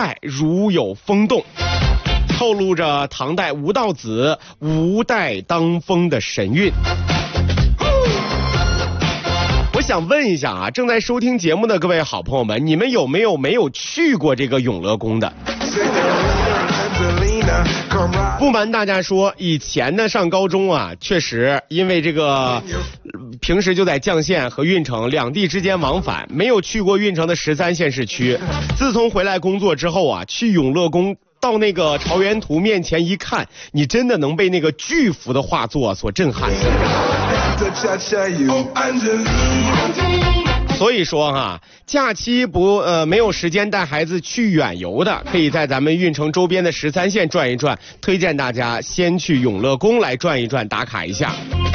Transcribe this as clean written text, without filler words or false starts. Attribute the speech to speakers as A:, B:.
A: 代如有风动，透露着唐代吴道子吴代当风的神韵。我想问一下啊，正在收听节目的各位好朋友们，你们有没有去过这个永乐宫的？不瞒大家说，以前呢上高中啊，确实因为这个平时就在绛县和运城两地之间往返，没有去过运城的13县市区。自从回来工作之后啊，去永乐宫到那个朝元图面前一看，你真的能被那个巨幅的画作所震撼。所以说哈，假期没有时间带孩子去远游的，可以在咱们运城周边的13县转一转，推荐大家先去永乐宫来转一转，打卡一下。